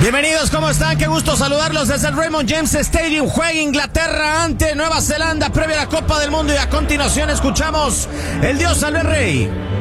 Bienvenidos, ¿cómo están? Qué gusto saludarlos desde el Raymond James Stadium. Juega Inglaterra ante Nueva Zelanda previa a la Copa del Mundo y a continuación escuchamos El Dios salve al Rey.